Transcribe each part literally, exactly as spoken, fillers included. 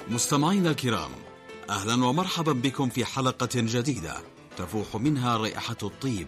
مستمعينا الكرام، أهلا ومرحبا بكم في حلقة جديدة تفوح منها رائحة الطيب.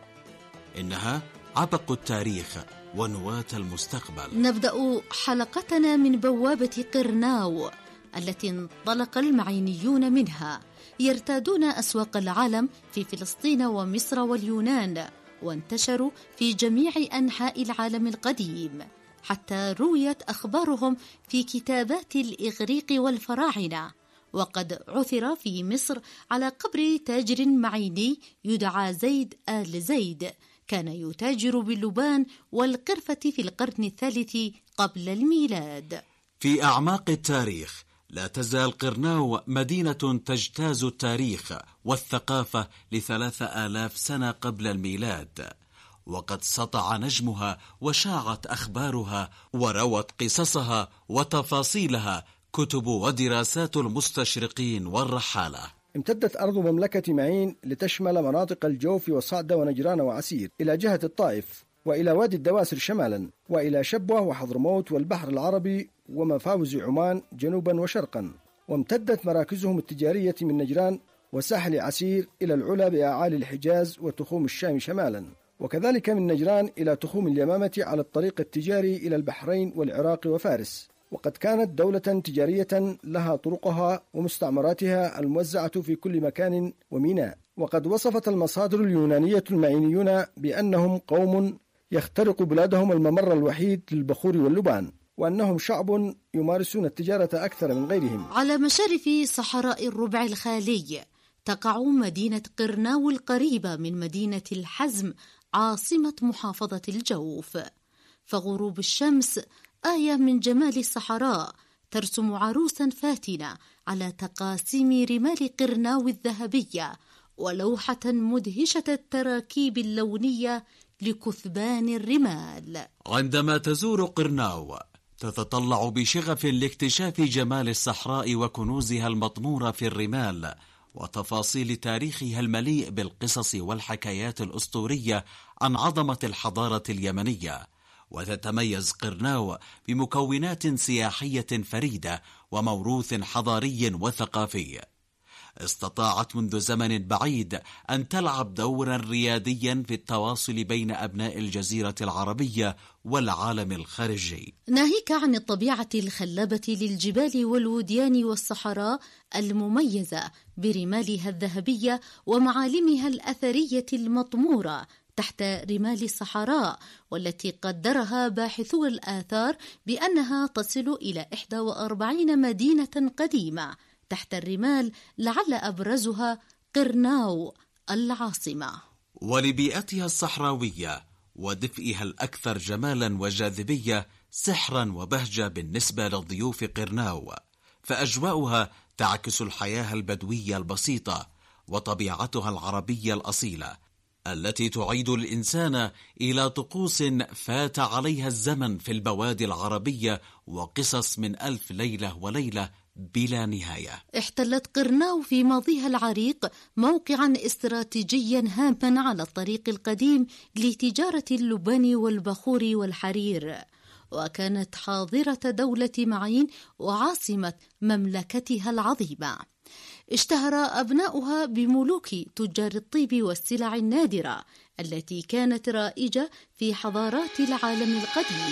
إنها عبق التاريخ ونواة المستقبل. نبدأ حلقتنا من بوابة قرناو التي انطلق المعينيون منها يرتادون أسواق العالم في فلسطين ومصر واليونان، وانتشروا في جميع أنحاء العالم القديم، حتى رويت أخبارهم في كتابات الإغريق والفراعنة. وقد عثر في مصر على قبر تاجر معيني يدعى زيد آل زيد، كان يتاجر باللبان والقرفة في القرن الثالث قبل الميلاد. في أعماق التاريخ لا تزال قرناو مدينة تجتاز التاريخ والثقافة لثلاث آلاف سنة قبل الميلاد، وقد سطع نجمها وشاعت أخبارها وروت قصصها وتفاصيلها كتب ودراسات المستشرقين والرحالة. امتدت أرض مملكة معين لتشمل مناطق الجوف وصعدة ونجران وعسير إلى جهة الطائف، وإلى وادي الدواسر شمالا، وإلى شبوة وحضرموت والبحر العربي ومفاوز عمان جنوبا وشرقا. وامتدت مراكزهم التجارية من نجران وساحل عسير إلى العلا بأعالي الحجاز وتخوم الشام شمالا، وكذلك من نجران إلى تخوم اليمامة على الطريق التجاري إلى البحرين والعراق وفارس. وقد كانت دولة تجارية لها طرقها ومستعمراتها الموزعة في كل مكان وميناء. وقد وصفت المصادر اليونانية المعينيون بأنهم قوم يخترق بلادهم الممر الوحيد للبخور واللبان، وأنهم شعب يمارسون التجارة أكثر من غيرهم. على مشارف صحراء الربع الخالي تقع مدينة قرناو القريبة من مدينة الحزم عاصمة محافظة الجوف، فغروب الشمس آية من جمال الصحراء ترسم عروسا فاتنة على تقاسيم رمال قرناو الذهبية، ولوحة مدهشة التراكيب اللونية لكثبان الرمال. عندما تزور قرناو تتطلع بشغف لاكتشاف جمال الصحراء وكنوزها المطمورة في الرمال وتفاصيل تاريخها المليء بالقصص والحكايات الأسطورية عن عظمة الحضارة اليمنية. وتتميز قرناو بمكونات سياحية فريدة وموروث حضاري وثقافي. استطاعت منذ زمن بعيد أن تلعب دورا رياديا في التواصل بين أبناء الجزيرة العربية والعالم الخارجي. ناهيك عن الطبيعة الخلابة للجبال والوديان والصحراء المميزة برمالها الذهبية ومعالمها الأثرية المطمورة تحت رمال الصحراء، والتي قدرها باحثو الآثار بأنها تصل إلى إحدى وأربعين مدينة قديمة تحت الرمال، لعل أبرزها قرناو العاصمة. ولبيئتها الصحراوية ودفئها الأكثر جمالا وجاذبية سحرا وبهجة بالنسبة لضيوف قرناو، فأجواؤها تعكس الحياة البدوية البسيطة وطبيعتها العربية الأصيلة التي تعيد الإنسان إلى طقوس فات عليها الزمن في البوادي العربية وقصص من ألف ليلة وليلة بلا نهاية. احتلت قرناو في ماضيها العريق موقعا استراتيجيا هاما على الطريق القديم لتجارة اللبان والبخور والحرير، وكانت حاضرة دولة معين وعاصمة مملكتها العظيمة. اشتهر أبناؤها بملوك تجار الطيب والسلع النادرة التي كانت رائجة في حضارات العالم القديم.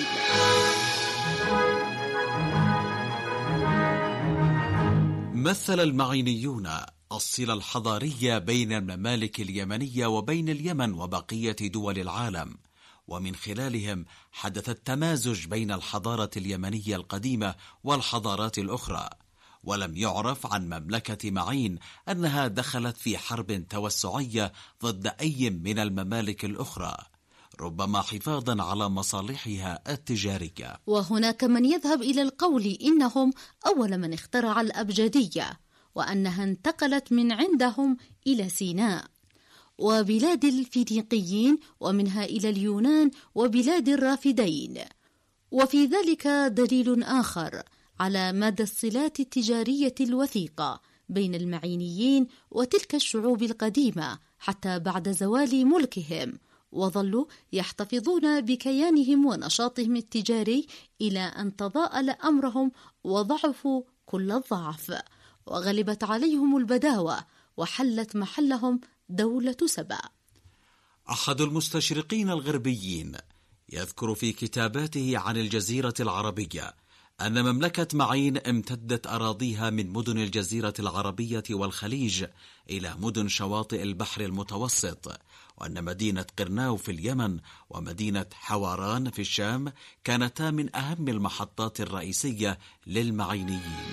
مثل المعينيون الصلة الحضارية بين الممالك اليمنية وبين اليمن وبقية دول العالم، ومن خلالهم حدث التمازج بين الحضارة اليمنية القديمة والحضارات الأخرى. ولم يعرف عن مملكة معين أنها دخلت في حرب توسعية ضد أي من الممالك الأخرى، ربما حفاظا على مصالحها التجارية. وهناك من يذهب إلى القول إنهم أول من اخترع الأبجدية، وأنها انتقلت من عندهم إلى سيناء وبلاد الفينيقيين، ومنها إلى اليونان وبلاد الرافدين. وفي ذلك دليل آخر على مدى الصلات التجارية الوثيقة بين المعينيين وتلك الشعوب القديمة حتى بعد زوال ملكهم، وظلوا يحتفظون بكيانهم ونشاطهم التجاري إلى أن تضاءل أمرهم وضعفوا كل الضعف، وغلبت عليهم البداوة وحلت محلهم دولة سبأ. أحد المستشرقين الغربيين يذكر في كتاباته عن الجزيرة العربية أن مملكة معين امتدت أراضيها من مدن الجزيرة العربية والخليج إلى مدن شواطئ البحر المتوسط، وأن مدينة قرناو في اليمن ومدينة حواران في الشام كانتا من أهم المحطات الرئيسية للمعينيين.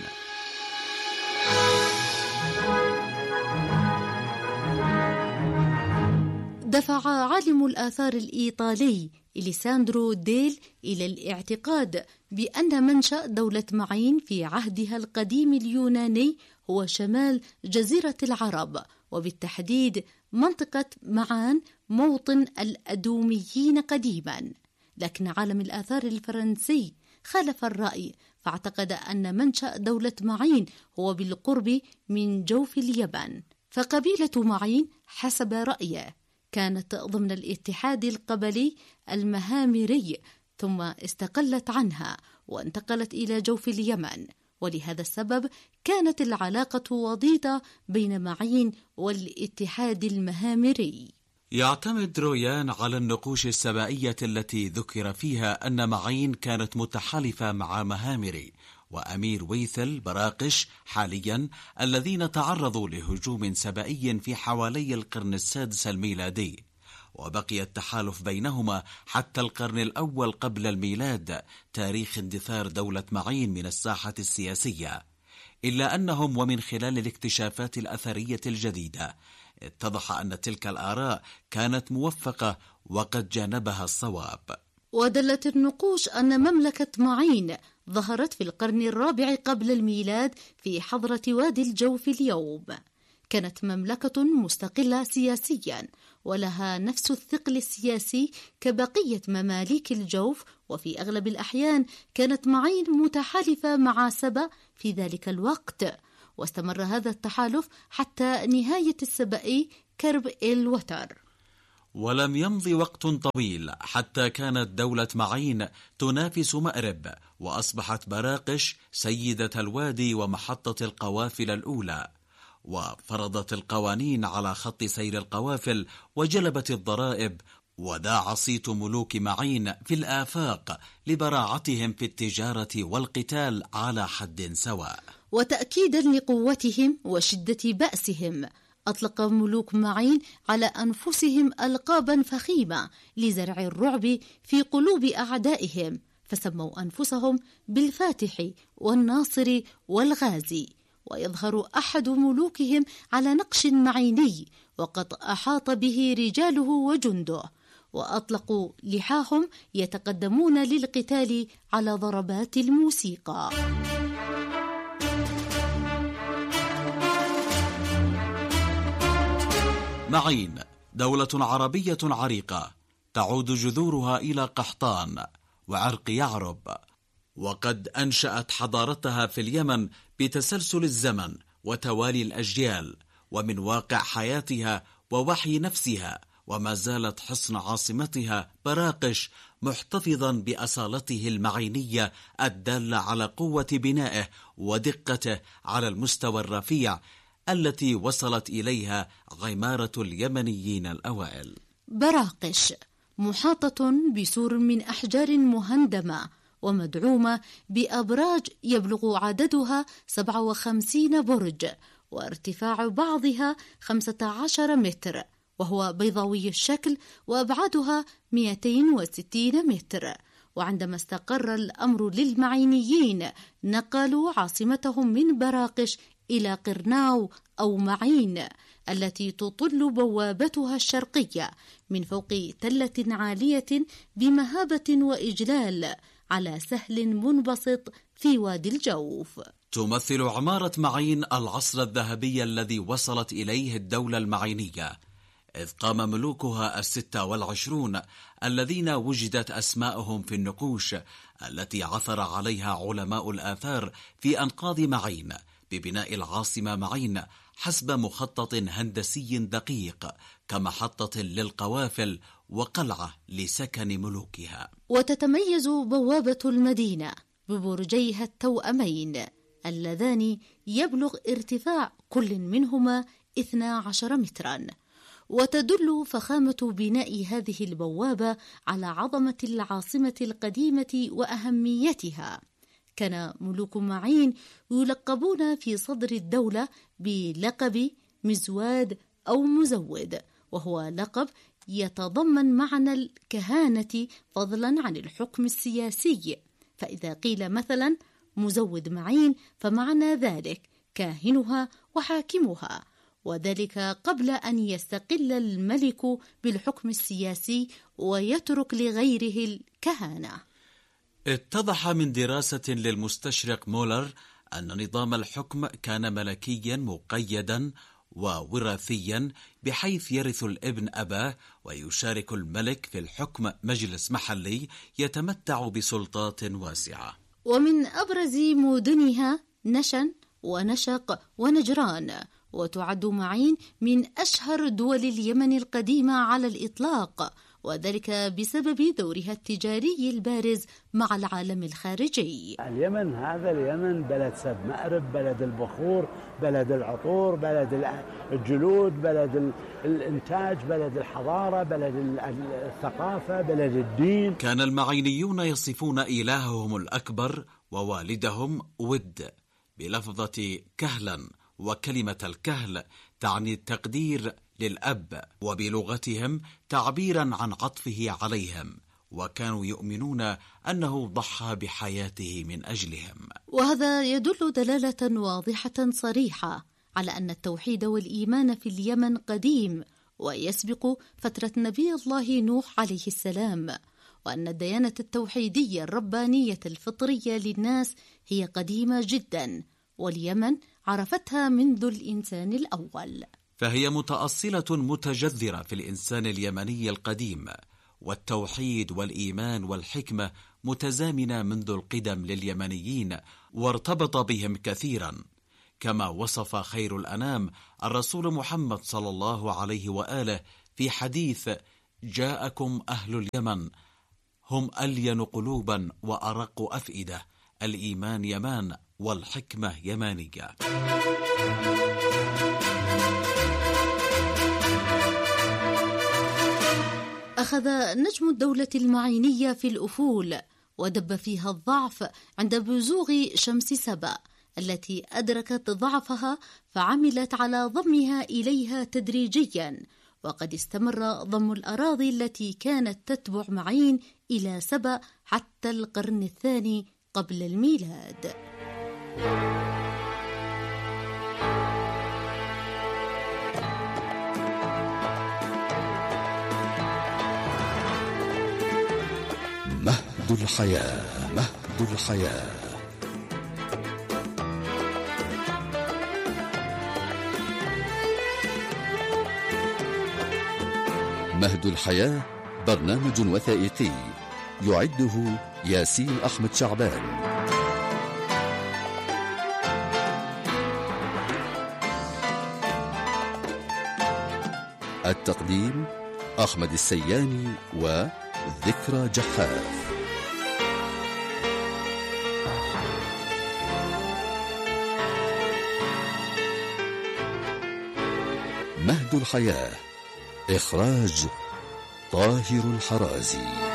دفع عالم الآثار الإيطالي إليساندرو ديل إلى الاعتقاد بأن منشأ دولة معين في عهدها القديم اليوناني هو شمال جزيرة العرب، وبالتحديد منطقة معان موطن الأدوميين قديما. لكن عالم الآثار الفرنسي خالف الرأي، فاعتقد أن منشأ دولة معين هو بالقرب من جوف اليمن. فقبيلة معين حسب رأيه كانت ضمن الاتحاد القبلي المهامري، ثم استقلت عنها وانتقلت إلى جوف اليمن، ولهذا السبب كانت العلاقة وطيدة بين معين والاتحاد المهامري. يعتمد رويان على النقوش السبائية التي ذكر فيها أن معين كانت متحالفة مع مهامري وأمير ويثل براقش حاليا، الذين تعرضوا لهجوم سبائي في حوالي القرن السادس الميلادي، وبقي التحالف بينهما حتى القرن الأول قبل الميلاد، تاريخ اندثار دولة معين من الساحة السياسية. إلا أنهم ومن خلال الاكتشافات الأثرية الجديدة اتضح أن تلك الآراء كانت موفقة وقد جانبها الصواب. ودلت النقوش أن مملكة معين ظهرت في القرن الرابع قبل الميلاد في حضرة وادي الجوف اليوم. كانت مملكة مستقلة سياسيا ولها نفس الثقل السياسي كبقية مماليك الجوف، وفي أغلب الأحيان كانت معين متحالفة مع سبأ في ذلك الوقت، واستمر هذا التحالف حتى نهاية السبئي كرب الوتر. ولم يمض وقت طويل حتى كانت دولة معين تنافس مأرب، وأصبحت براقش سيدة الوادي ومحطة القوافل الأولى، وفرضت القوانين على خط سير القوافل وجلبت الضرائب، وداع صيت ملوك معين في الآفاق لبراعتهم في التجارة والقتال على حد سواء. وتأكيدا لقوتهم وشدة بأسهم، أطلق ملوك معين على أنفسهم ألقابا فخيمة لزرع الرعب في قلوب أعدائهم، فسموا أنفسهم بالفاتح والناصر والغازي. ويظهر أحد ملوكهم على نقش معيني وقد أحاط به رجاله وجنده، وأطلقوا لحاهم يتقدمون للقتال على ضربات الموسيقى. معين دولة عربية عريقة تعود جذورها إلى قحطان وعرق يعرب، وقد أنشأت حضارتها في اليمن بتسلسل الزمن وتوالي الأجيال ومن واقع حياتها ووحي نفسها، وما زالت حصن عاصمتها براقش محتفظا بأصالته المعينية الدالة على قوة بنائه ودقته على المستوى الرفيع التي وصلت إليها غمارة اليمنيين الأوائل. براقش محاطة بسور من أحجار مهندمة ومدعومة بأبراج يبلغ عددها سبعة وخمسين برج، وارتفاع بعضها خمسة عشر متر، وهو بيضاوي الشكل، وأبعادها مئتين وستين متر. وعندما استقر الأمر للمعينيين نقلوا عاصمتهم من براقش إلى قرناو أو معين، التي تطل بوابتها الشرقية من فوق تلة عالية بمهابة وإجلال على سهل منبسط في وادي الجوف. تمثل عمارة معين العصر الذهبي الذي وصلت إليه الدولة المعينية، إذ قام ملوكها الستة والعشرون الذين وجدت أسماءهم في النقوش التي عثر عليها علماء الآثار في أنقاض معين ببناء العاصمة معين حسب مخطط هندسي دقيق كمحطة للقوافل وقلعة لسكن ملوكها. وتتميز بوابة المدينة ببرجيها التوأمين اللذان يبلغ ارتفاع كل منهما اثني عشر مترا. وتدل فخامة بناء هذه البوابة على عظمة العاصمة القديمة وأهميتها. كان ملوك معين يلقبون في صدر الدولة بلقب مزواد أو مزود، وهو لقب يتضمن معنى الكهانة فضلا عن الحكم السياسي. فإذا قيل مثلا مزود معين فمعنى ذلك كاهنها وحاكمها، وذلك قبل أن يستقل الملك بالحكم السياسي ويترك لغيره الكهانة. اتضح من دراسة للمستشرق مولر أن نظام الحكم كان ملكيا مقيدا ووراثيا، بحيث يرث الابن أباه ويشارك الملك في الحكم مجلس محلي يتمتع بسلطات واسعة. ومن أبرز مدنها نشن ونشق ونجران، وتعد معين من أشهر دول اليمن القديمة على الإطلاق، وذلك بسبب دورها التجاري البارز مع العالم الخارجي. اليمن هذا اليمن بلد سد مأرب، بلد البخور، بلد العطور، بلد الجلود، بلد الإنتاج، بلد الحضارة، بلد الثقافة، بلد الدين. كان المعينيون يصفون إلههم الأكبر ووالدهم ود بلفظة كهلا، وكلمة الكهل تعني التقدير للأب، وبلغتهم تعبيرا عن عطفه عليهم، وكانوا يؤمنون أنه ضحى بحياته من أجلهم. وهذا يدل دلالة واضحة صريحة على أن التوحيد والإيمان في اليمن قديم ويسبق فترة نبي الله نوح عليه السلام، وأن الديانة التوحيدية الربانية الفطرية للناس هي قديمة جدا، واليمن عرفتها منذ الإنسان الأول. فهي متأصلة متجذرة في الإنسان اليمني القديم، والتوحيد والإيمان والحكمة متزامنة منذ القدم لليمنيين، وارتبط بهم كثيرا، كما وصف خير الأنام الرسول محمد صلى الله عليه وآله في حديث: جاءكم أهل اليمن هم ألين قلوبا وأرق أفئدة، الإيمان يمان والحكمة يمانية. أخذ نجم الدولة المعينية في الأفول، ودب فيها الضعف عند بزوغ شمس سبأ التي أدركت ضعفها فعملت على ضمها إليها تدريجيا، وقد استمر ضم الأراضي التي كانت تتبع معين إلى سبأ حتى القرن الثاني قبل الميلاد. مهد الحياة. مهد الحياة. مهد الحياة برنامج وثائقي يعده ياسين أحمد شعبان. التقديم أحمد السياني وذكرى جحاف. مهد الحياة، إخراج طاهر الحرازي.